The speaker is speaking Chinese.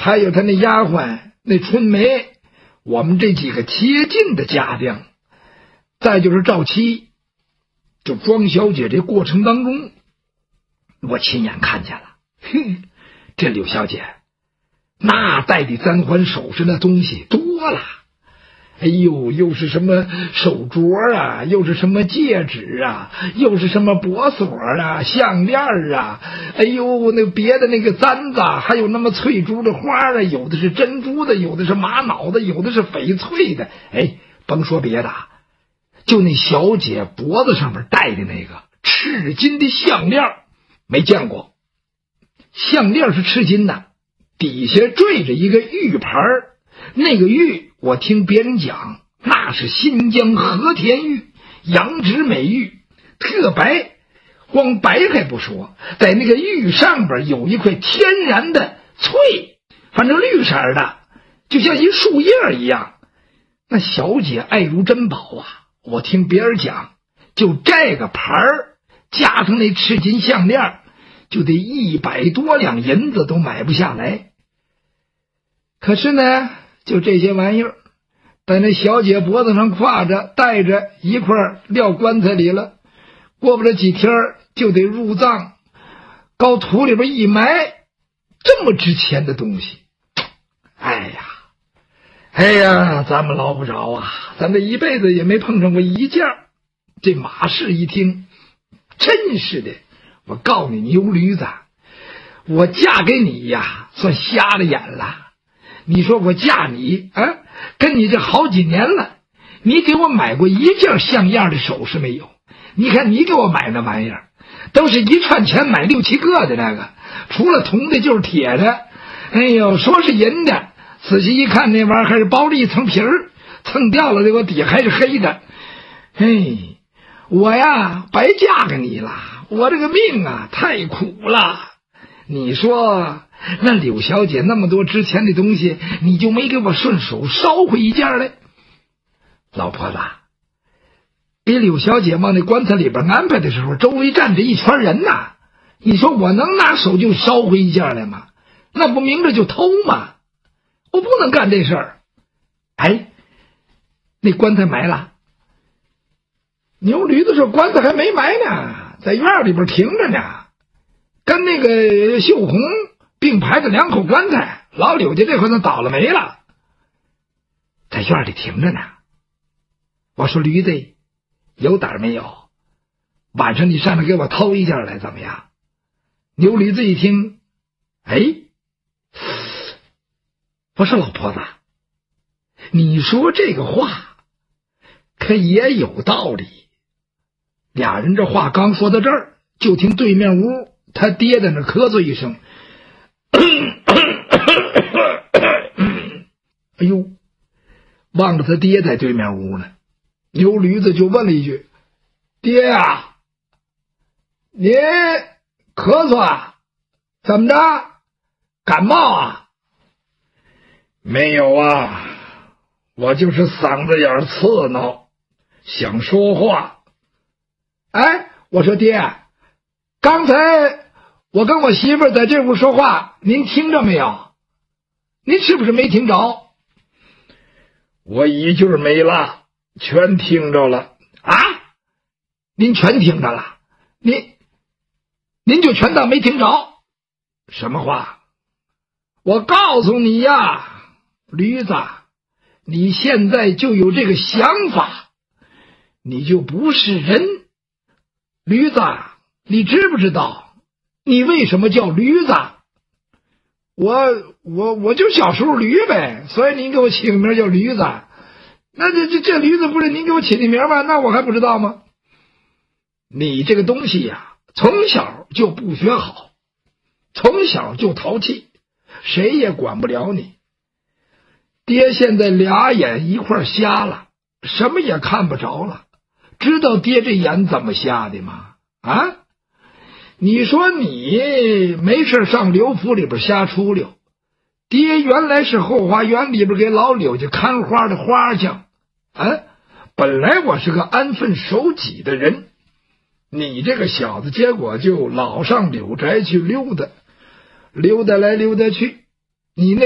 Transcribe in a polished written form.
还有他那丫鬟那春梅，我们这几个接近的家丁，再就是赵七，就庄小姐这过程当中，我亲眼看见了。这柳小姐那戴的簪环首饰那东西多了，哎呦，又是什么手镯啊，又是什么戒指啊，又是什么脖锁啊，项链啊，哎呦，那别的那个簪子，还有那么翠珠的花啊，有的是珍珠的，有的是玛瑙的，有的是翡翠的。哎，甭说别的，就那小姐脖子上面戴的那个赤金的项链，没见过。项链是赤金的，底下缀着一个玉牌，那个玉我听别人讲，那是新疆和田玉，羊脂美玉，特白。光白还不说，在那个玉上边有一块天然的翠，反正绿色的，就像一树叶一样。那小姐爱如珍宝啊！我听别人讲，就这个牌加上那赤金项链，就得100多两银子都买不下来。可是呢，就这些玩意儿，在那小姐脖子上挎着带着一块撂棺材里了，过不了几天就得入葬，高土里边一埋，这么值钱的东西，哎呀，咱们捞不着啊！咱这一辈子也没碰上过一件。这马氏一听，真是的，我告你牛驴子，我嫁给你呀，算瞎了眼了。你说我嫁你啊，跟你这好几年了，你给我买过一件像样的首饰没有？你看你给我买那玩意儿，都是一串钱买6、7个的那个，除了铜的就是铁的。哎呦，说是银的，仔细一看那玩意儿还是包了一层皮儿，蹭掉了这个底还是黑的。嘿，我呀白嫁给你了，我这个命啊太苦了。你说那柳小姐那么多值钱的东西，你就没给我顺手捎回一件来？老婆子，给柳小姐往那棺材里边安排的时候，周围站着一圈人呐，你说我能拿手就捎回一件来吗？那不明着就偷吗？我不能干这事儿。哎，那棺材埋了。牛驴子说棺材还没埋呢，在院里边停着呢，跟那个秀红并排着2口棺材，老柳家这回能倒了霉了，在院里停着呢。我说驴子有胆没有？晚上你上来给我偷一件来怎么样？牛驴子一听，哎，我说老婆子，你说这个话可也有道理。俩人这话刚说到这儿，就听对面屋他爹在那咳嗽一声，哎呦，忘了他爹在对面屋呢。牛驴子就问了一句，爹啊，您咳嗽啊？怎么着？感冒啊？没有啊，我就是嗓子眼刺挠，想说话。哎，我说爹，刚才我跟我媳妇儿在这屋说话，您听着没有？您是不是没听着？我一句没落，全听着了。啊？您全听着了？您就全当没听着？什么话？我告诉你呀，驴子，你现在就有这个想法，你就不是人。驴子，你知不知道你为什么叫驴子？我就小时候驴呗，所以您给我起个名叫驴子。那这驴子不是您给我起的名吗？那我还不知道吗？你这个东西呀，从小就不学好，从小就淘气，谁也管不了你。爹现在俩眼一块瞎了，什么也看不着了。知道爹这眼怎么瞎的吗？啊，你说你没事上刘府里边瞎出溜，爹原来是后花园里边给老柳家看花的花匠，本来我是个安分守己的人，你这个小子结果就老上柳宅去溜达，溜达来溜达去，你那